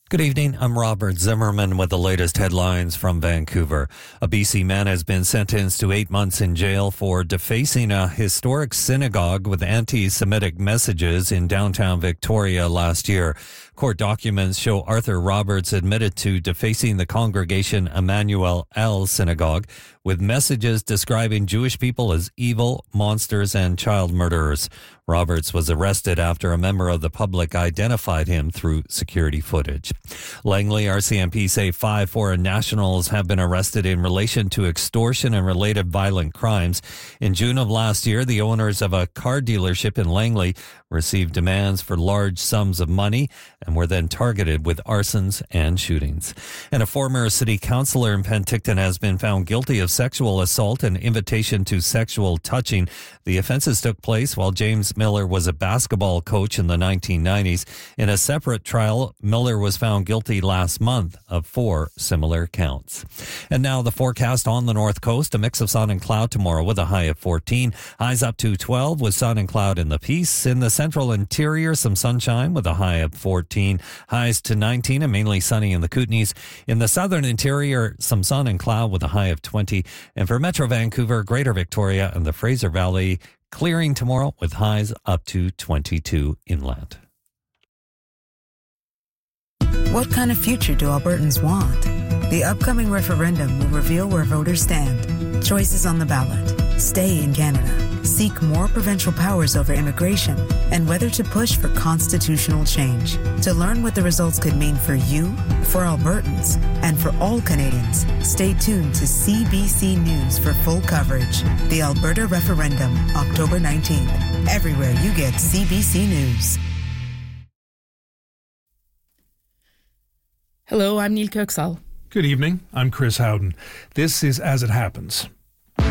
Good evening. I'm Robert Zimmerman with the latest headlines from Vancouver. A BC man has been sentenced to 8 months in jail for defacing a historic synagogue with anti-Semitic messages in downtown Victoria last year. Court documents show Arthur Roberts admitted to defacing the Congregation Emmanuel El Synagogue with messages describing Jewish people as evil, monsters, and child murderers. Roberts was arrested after a member of the public identified him through security footage. Langley RCMP say 5 foreign nationals have been arrested in relation to extortion and related violent crimes. In June of last year, the owners of a car dealership in Langley received demands for large sums of money and were then targeted with arsons and shootings. And a former city councillor in Penticton has been found guilty of sexual assault and invitation to sexual touching. The offenses took place while James Miller was a basketball coach in the 1990s. In a separate trial, Miller was found guilty last month of 4 similar counts. And now the forecast on the north coast, a mix of sun and cloud tomorrow with a high of 14. Highs up to 12 with sun and cloud in the Peace. In the central interior, some sunshine with a high of 14. Highs to 19 and mainly sunny in the Kootenays. In the southern interior, some sun and cloud with a high of 20. And for Metro Vancouver, Greater Victoria and the Fraser Valley, clearing tomorrow with highs up to 22 inland. What kind of future do Albertans want? The upcoming referendum will reveal where voters stand. Choices on the ballot: stay in Canada, seek more provincial powers over immigration, and whether to push for constitutional change. To learn what the results could mean for you, for Albertans, and for all Canadians, stay tuned to CBC News for full coverage. The Alberta Referendum, October 19th. Everywhere you get CBC News. Hello, I'm Neil Kirksall. Good evening. I'm Chris Howden. This is As It Happens.